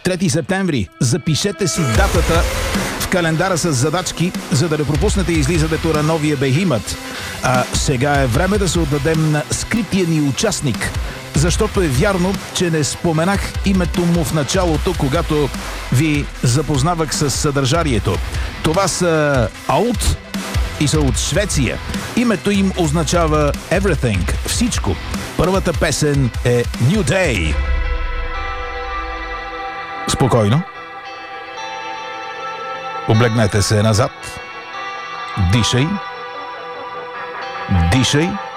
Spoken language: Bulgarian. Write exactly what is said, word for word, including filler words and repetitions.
трети септември. Запишете си датата в календара с задачки, за да не пропуснете излизането на новия Бехимът. А сега е време да се отдадем на скрития ни участник, защото е вярно, че не споменах името му в началото, когато ви запознавах с съдържанието. Това са Аут и са от Швеция. Името им означава Everything, всичко. Първата песен е New Day. Спокойно. Облегнете се назад. Дишай. Дишай.